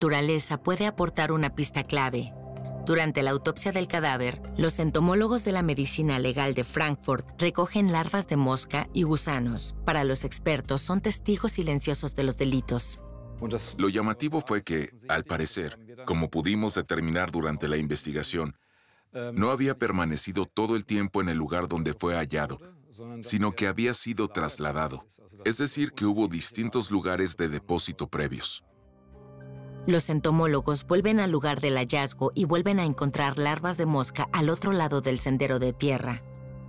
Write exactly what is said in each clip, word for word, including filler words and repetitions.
naturaleza puede aportar una pista clave. Durante la autopsia del cadáver, los entomólogos de la medicina legal de Frankfurt recogen larvas de mosca y gusanos. Para los expertos, son testigos silenciosos de los delitos. Lo llamativo fue que, al parecer, como pudimos determinar durante la investigación, no había permanecido todo el tiempo en el lugar donde fue hallado, sino que había sido trasladado. Es decir, que hubo distintos lugares de depósito previos. Los entomólogos vuelven al lugar del hallazgo y vuelven a encontrar larvas de mosca al otro lado del sendero de tierra.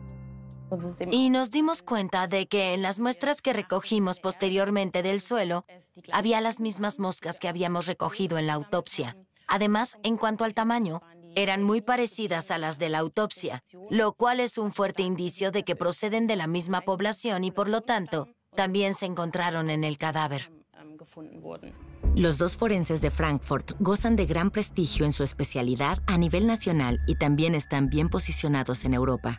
Y nos dimos cuenta de que en las muestras que recogimos posteriormente del suelo, había las mismas moscas que habíamos recogido en la autopsia. Además, en cuanto al tamaño, eran muy parecidas a las de la autopsia, lo cual es un fuerte indicio de que proceden de la misma población y, por lo tanto, también se encontraron en el cadáver. Los dos forenses de Frankfurt gozan de gran prestigio en su especialidad a nivel nacional y también están bien posicionados en Europa.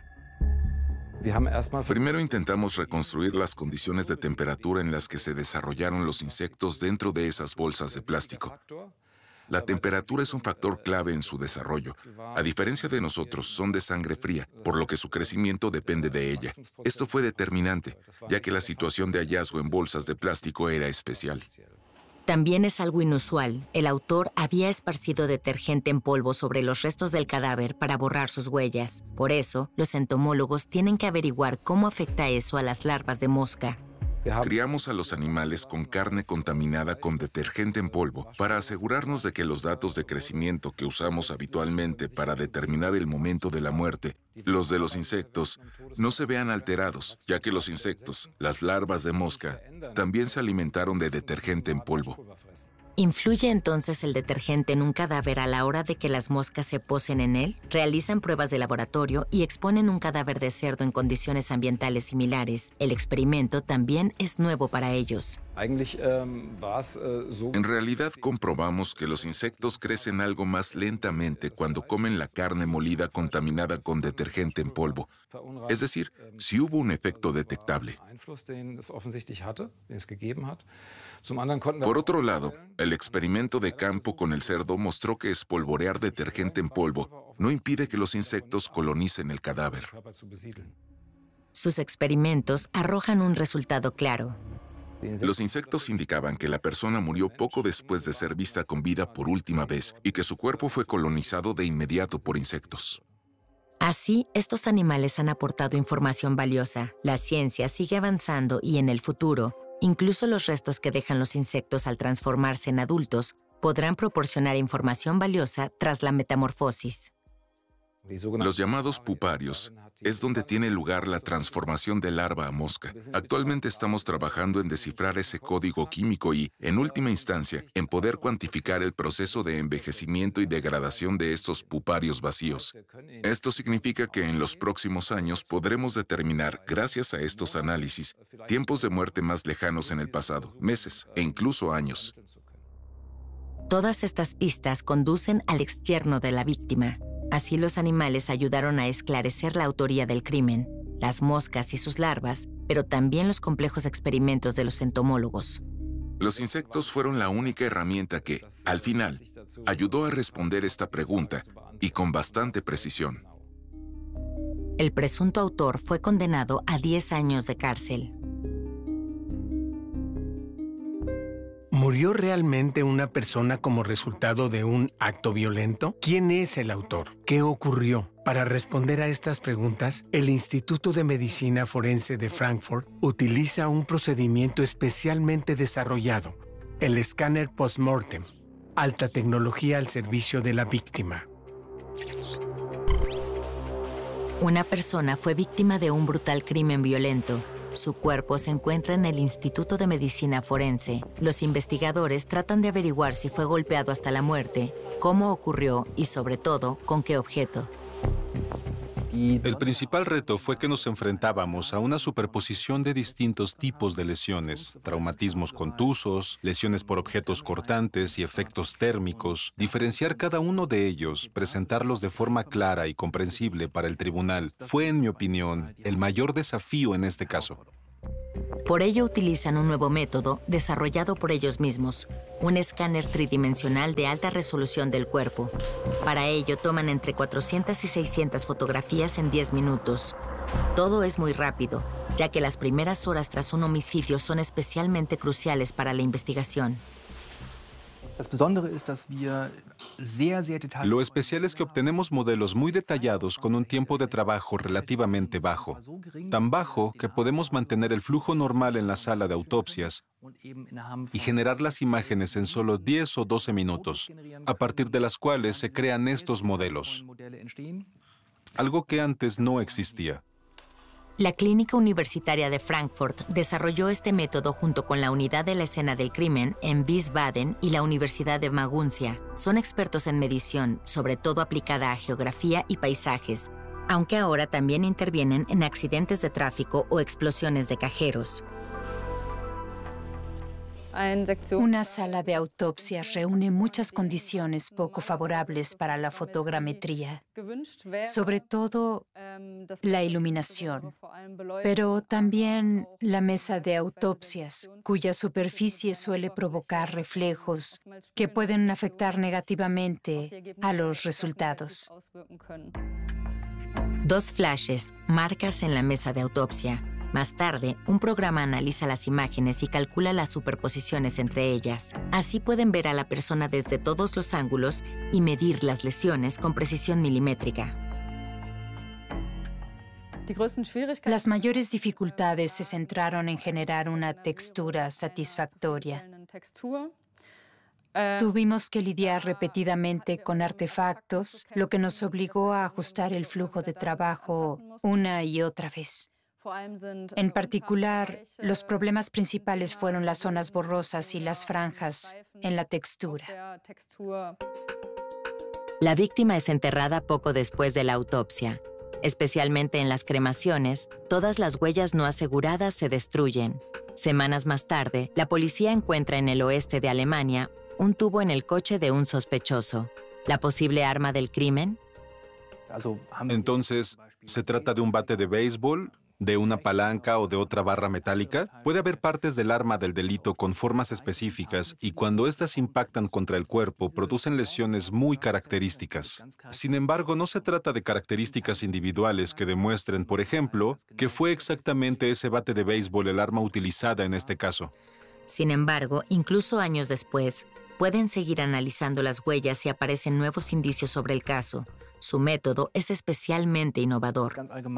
Primero intentamos reconstruir las condiciones de temperatura en las que se desarrollaron los insectos dentro de esas bolsas de plástico. La temperatura es un factor clave en su desarrollo. A diferencia de nosotros, son de sangre fría, por lo que su crecimiento depende de ella. Esto fue determinante, ya que la situación de hallazgo en bolsas de plástico era especial. También es algo inusual. El autor había esparcido detergente en polvo sobre los restos del cadáver para borrar sus huellas. Por eso, los entomólogos tienen que averiguar cómo afecta eso a las larvas de mosca. Criamos a los animales con carne contaminada con detergente en polvo para asegurarnos de que los datos de crecimiento que usamos habitualmente para determinar el momento de la muerte, los de los insectos, no se vean alterados, ya que los insectos, las larvas de mosca, también se alimentaron de detergente en polvo. ¿Influye entonces el detergente en un cadáver a la hora de que las moscas se posen en él? Realizan pruebas de laboratorio y exponen un cadáver de cerdo en condiciones ambientales similares. El experimento también es nuevo para ellos. En realidad comprobamos que los insectos crecen algo más lentamente cuando comen la carne molida contaminada con detergente en polvo. Es decir, si hubo un efecto detectable. Por otro lado, el experimento de campo con el cerdo mostró que espolvorear detergente en polvo no impide que los insectos colonicen el cadáver. Sus experimentos arrojan un resultado claro. Los insectos indicaban que la persona murió poco después de ser vista con vida por última vez y que su cuerpo fue colonizado de inmediato por insectos. Así, estos animales han aportado información valiosa. La ciencia sigue avanzando y en el futuro, incluso los restos que dejan los insectos al transformarse en adultos podrán proporcionar información valiosa tras la metamorfosis. Los llamados puparios es donde tiene lugar la transformación de larva a mosca. Actualmente estamos trabajando en descifrar ese código químico y, en última instancia, en poder cuantificar el proceso de envejecimiento y degradación de estos puparios vacíos. Esto significa que en los próximos años podremos determinar, gracias a estos análisis, tiempos de muerte más lejanos en el pasado, meses e incluso años. Todas estas pistas conducen al exyerno de la víctima. Así los animales ayudaron a esclarecer la autoría del crimen, las moscas y sus larvas, pero también los complejos experimentos de los entomólogos. Los insectos fueron la única herramienta que, al final, ayudó a responder esta pregunta, y con bastante precisión. El presunto autor fue condenado a diez años de cárcel. ¿Murió realmente una persona como resultado de un acto violento? ¿Quién es el autor? ¿Qué ocurrió? Para responder a estas preguntas, el Instituto de Medicina Forense de Frankfurt utiliza un procedimiento especialmente desarrollado, el escáner post-mortem, alta tecnología al servicio de la víctima. Una persona fue víctima de un brutal crimen violento. Su cuerpo se encuentra en el Instituto de Medicina Forense. Los investigadores tratan de averiguar si fue golpeado hasta la muerte, cómo ocurrió y, sobre todo, con qué objeto. El principal reto fue que nos enfrentábamos a una superposición de distintos tipos de lesiones, traumatismos contusos, lesiones por objetos cortantes y efectos térmicos, diferenciar cada uno de ellos, presentarlos de forma clara y comprensible para el tribunal, fue, en mi opinión, el mayor desafío en este caso. Por ello utilizan un nuevo método desarrollado por ellos mismos, un escáner tridimensional de alta resolución del cuerpo. Para ello toman entre cuatrocientas y seiscientas fotografías en diez minutos. Todo es muy rápido, ya que las primeras horas tras un homicidio son especialmente cruciales para la investigación. Lo especial es que obtenemos modelos muy detallados con un tiempo de trabajo relativamente bajo, tan bajo que podemos mantener el flujo normal en la sala de autopsias y generar las imágenes en solo diez o doce minutos, a partir de las cuales se crean estos modelos, algo que antes no existía. La Clínica Universitaria de Frankfurt desarrolló este método junto con la Unidad de la Escena del Crimen en Wiesbaden y la Universidad de Maguncia. Son expertos en medición, sobre todo aplicada a geografía y paisajes, aunque ahora también intervienen en accidentes de tráfico o explosiones de cajeros. Una sala de autopsia reúne muchas condiciones poco favorables para la fotogrametría, sobre todo la iluminación, pero también la mesa de autopsias, cuya superficie suele provocar reflejos que pueden afectar negativamente a los resultados. Dos flashes, marcas en la mesa de autopsia. Más tarde, un programa analiza las imágenes y calcula las superposiciones entre ellas. Así pueden ver a la persona desde todos los ángulos y medir las lesiones con precisión milimétrica. Las mayores dificultades se centraron en generar una textura satisfactoria. Tuvimos que lidiar repetidamente con artefactos, lo que nos obligó a ajustar el flujo de trabajo una y otra vez. En particular, los problemas principales fueron las zonas borrosas y las franjas en la textura. La víctima es enterrada poco después de la autopsia. Especialmente en las cremaciones, todas las huellas no aseguradas se destruyen. Semanas más tarde, la policía encuentra en el oeste de Alemania un tubo en el coche de un sospechoso. ¿La posible arma del crimen? Entonces, ¿se trata de un bate de béisbol, de una palanca o de otra barra metálica? Puede haber partes del arma del delito con formas específicas y cuando éstas impactan contra el cuerpo producen lesiones muy características. Sin embargo, no se trata de características individuales que demuestren, por ejemplo, que fue exactamente ese bate de béisbol el arma utilizada en este caso. Sin embargo, incluso años después, pueden seguir analizando las huellas si aparecen nuevos indicios sobre el caso. Su método es especialmente innovador.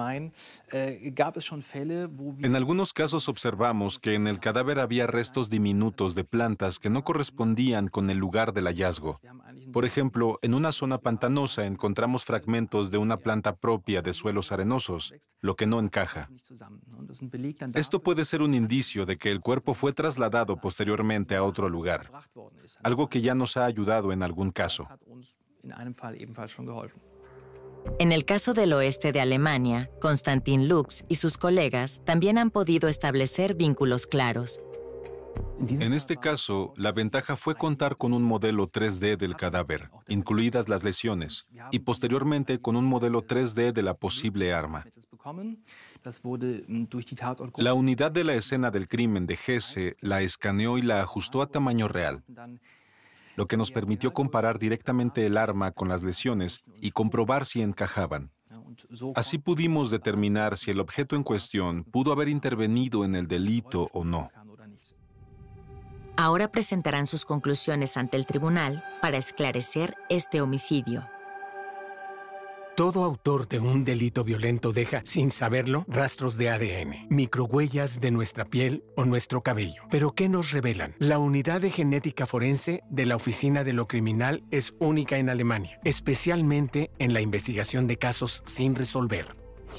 En algunos casos observamos que en el cadáver había restos diminutos de plantas que no correspondían con el lugar del hallazgo. Por ejemplo, en una zona pantanosa encontramos fragmentos de una planta propia de suelos arenosos, lo que no encaja. Esto puede ser un indicio de que el cuerpo fue trasladado posteriormente a otro lugar, algo que ya nos ha ayudado en algún caso. En el caso del oeste de Alemania, Konstantin Lux y sus colegas también han podido establecer vínculos claros. En este caso, la ventaja fue contar con un modelo tres D del cadáver, incluidas las lesiones, y posteriormente con un modelo tres D de la posible arma. La unidad de la escena del crimen de Hesse la escaneó y la ajustó a tamaño real, lo que nos permitió comparar directamente el arma con las lesiones y comprobar si encajaban. Así pudimos determinar si el objeto en cuestión pudo haber intervenido en el delito o no. Ahora presentarán sus conclusiones ante el tribunal para esclarecer este homicidio. Todo autor de un delito violento deja, sin saberlo, rastros de A D N, microhuellas de nuestra piel o nuestro cabello. ¿Pero qué nos revelan? La unidad de genética forense de la Oficina de lo Criminal es única en Alemania, especialmente en la investigación de casos sin resolver.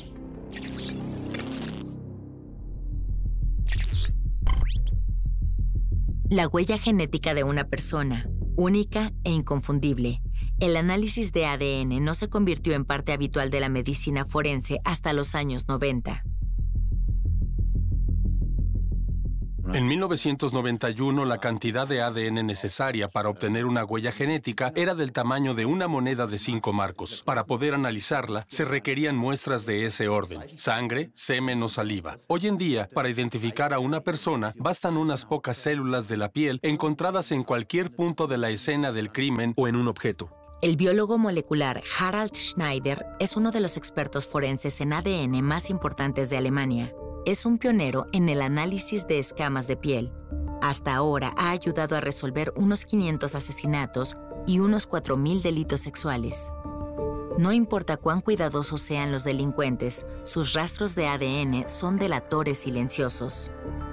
La huella genética de una persona, única e inconfundible. El análisis de A D N no se convirtió en parte habitual de la medicina forense hasta los años noventa. En mil novecientos noventa y uno, la cantidad de A D N necesaria para obtener una huella genética era del tamaño de una moneda de cinco marcos. Para poder analizarla, se requerían muestras de ese orden: sangre, semen o saliva. Hoy en día, para identificar a una persona, bastan unas pocas células de la piel encontradas en cualquier punto de la escena del crimen o en un objeto. El biólogo molecular Harald Schneider es uno de los expertos forenses en A D N más importantes de Alemania. Es un pionero en el análisis de escamas de piel. Hasta ahora ha ayudado a resolver unos quinientos asesinatos y unos cuatro mil delitos sexuales. No importa cuán cuidadosos sean los delincuentes, sus rastros de A D N son delatores silenciosos.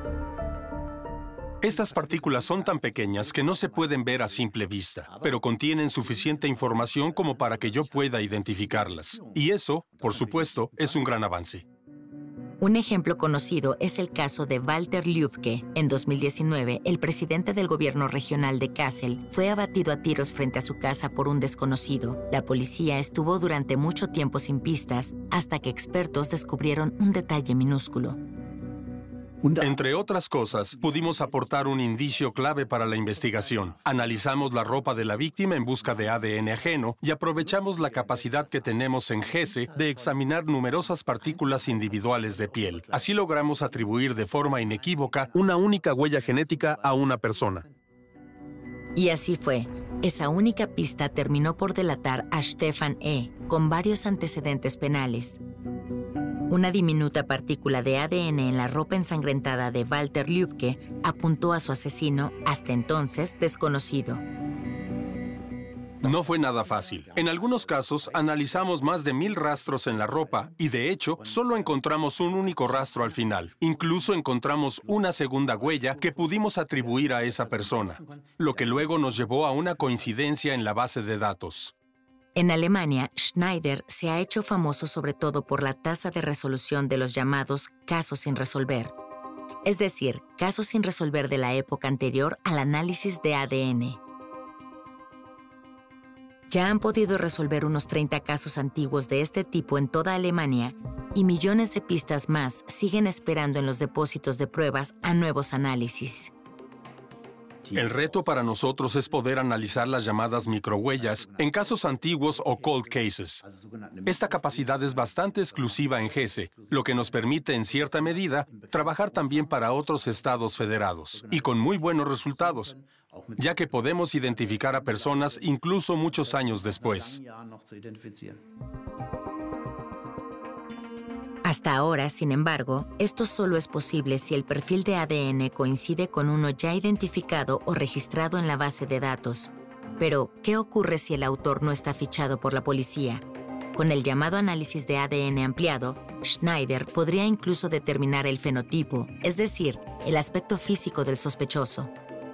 Estas partículas son tan pequeñas que no se pueden ver a simple vista, pero contienen suficiente información como para que yo pueda identificarlas. Y eso, por supuesto, es un gran avance. Un ejemplo conocido es el caso de Walter Lübke. En dos mil diecinueve, el presidente del gobierno regional de Kassel fue abatido a tiros frente a su casa por un desconocido. La policía estuvo durante mucho tiempo sin pistas, hasta que expertos descubrieron un detalle minúsculo. Entre otras cosas, pudimos aportar un indicio clave para la investigación. Analizamos la ropa de la víctima en busca de A D N ajeno y aprovechamos la capacidad que tenemos en Hesse de examinar numerosas partículas individuales de piel. Así logramos atribuir de forma inequívoca una única huella genética a una persona. Y así fue. Esa única pista terminó por delatar a Stefan E., con varios antecedentes penales. Una diminuta partícula de A D N en la ropa ensangrentada de Walter Lübke apuntó a su asesino, hasta entonces desconocido. No fue nada fácil. En algunos casos, analizamos más de mil rastros en la ropa y, de hecho, solo encontramos un único rastro al final. Incluso encontramos una segunda huella que pudimos atribuir a esa persona, lo que luego nos llevó a una coincidencia en la base de datos. En Alemania, Schneider se ha hecho famoso sobre todo por la tasa de resolución de los llamados casos sin resolver, es decir, casos sin resolver de la época anterior al análisis de A D N. Ya han podido resolver unos treinta casos antiguos de este tipo en toda Alemania y millones de pistas más siguen esperando en los depósitos de pruebas a nuevos análisis. El reto para nosotros es poder analizar las llamadas microhuellas en casos antiguos o cold cases. Esta capacidad es bastante exclusiva en Hesse, lo que nos permite, en cierta medida, trabajar también para otros estados federados, y con muy buenos resultados, ya que podemos identificar a personas incluso muchos años después. Hasta ahora, sin embargo, esto solo es posible si el perfil de A D N coincide con uno ya identificado o registrado en la base de datos. Pero, ¿qué ocurre si el autor no está fichado por la policía? Con el llamado análisis de A D N ampliado, Schneider podría incluso determinar el fenotipo, es decir, el aspecto físico del sospechoso.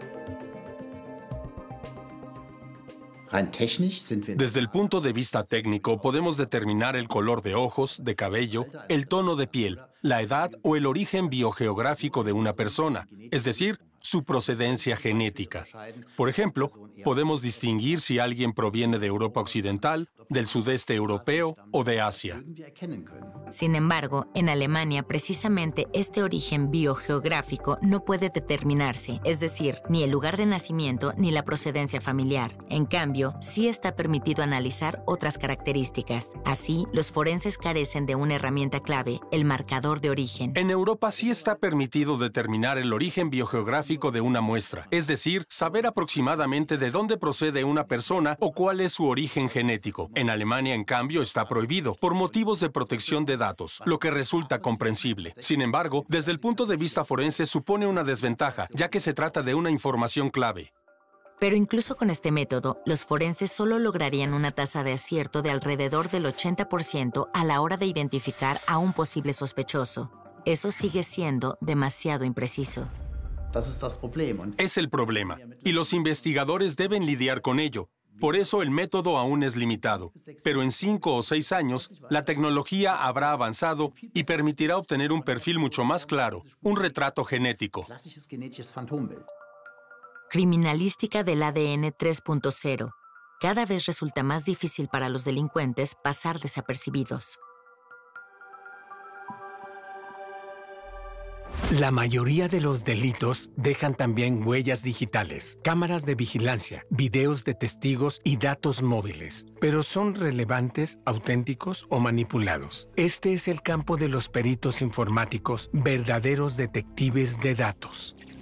Desde el punto de vista técnico, podemos determinar el color de ojos, de cabello, el tono de piel, la edad o el origen biogeográfico de una persona, es decir, su procedencia genética. Por ejemplo, podemos distinguir si alguien proviene de Europa Occidental, del sudeste europeo o de Asia. Sin embargo, en Alemania, precisamente este origen biogeográfico no puede determinarse, es decir, ni el lugar de nacimiento ni la procedencia familiar. En cambio, sí está permitido analizar otras características. Así, los forenses carecen de una herramienta clave, el marcador de origen. En Europa sí está permitido determinar el origen biogeográfico de una muestra, es decir, saber aproximadamente de dónde procede una persona o cuál es su origen genético. En Alemania, en cambio, está prohibido, por motivos de protección de datos, lo que resulta comprensible. Sin embargo, desde el punto de vista forense supone una desventaja, ya que se trata de una información clave. Pero incluso con este método, los forenses solo lograrían una tasa de acierto de alrededor del ochenta por ciento a la hora de identificar a un posible sospechoso. Eso sigue siendo demasiado impreciso. Es el problema, y los investigadores deben lidiar con ello. Por eso el método aún es limitado. Pero en cinco o seis años, la tecnología habrá avanzado y permitirá obtener un perfil mucho más claro, un retrato genético. Criminalística del A D N tres punto cero. Cada vez resulta más difícil para los delincuentes pasar desapercibidos. La mayoría de los delitos dejan también huellas digitales, cámaras de vigilancia, videos de testigos y datos móviles. Pero ¿son relevantes, auténticos o manipulados? Este es el campo de los peritos informáticos, verdaderos detectives de datos.